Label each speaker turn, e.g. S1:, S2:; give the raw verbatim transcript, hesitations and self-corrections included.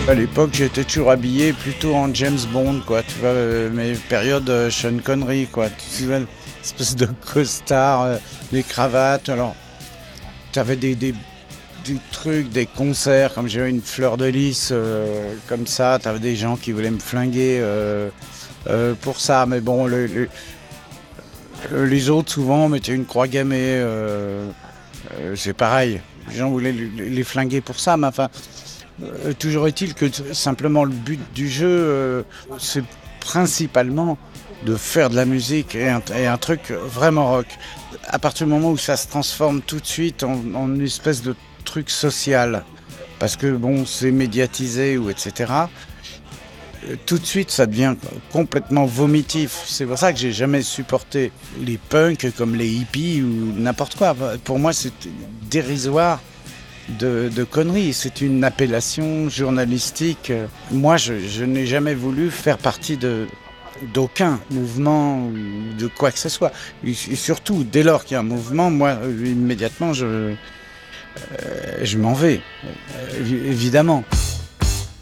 S1: À l'époque, j'étais toujours habillé plutôt en James Bond, quoi. Tu vois, euh, mes périodes euh, Sean Connery, quoi. Tu vois, l'espèce de costard, euh, les cravates. Alors, t'avais des, des, des trucs, des concerts, comme j'avais une fleur de lys, euh, comme ça. T'avais des gens qui voulaient me flinguer euh, euh, pour ça. Mais bon, le, le- le- les autres, souvent, mettaient une croix gammée. Euh, euh, c'est pareil. Les gens voulaient les, les flinguer pour ça, mais enfin. Euh, toujours est-il que t- simplement le but du jeu, euh, c'est principalement de faire de la musique et un, et un truc vraiment rock. À partir du moment où ça se transforme tout de suite en, en une espèce de truc social, parce que bon, c'est médiatisé ou et cetera. euh, Tout de suite, ça devient complètement vomitif. C'est pour ça que j'ai jamais supporté les punks comme les hippies ou n'importe quoi. Pour moi, c'est dérisoire de, de conneries. C'est une appellation journalistique. Moi, je, je n'ai jamais voulu faire partie de d'aucun mouvement ou de quoi que ce soit. Et, et surtout, dès lors qu'il y a un mouvement, moi, euh, immédiatement, je, euh, je m'en vais, euh, évidemment.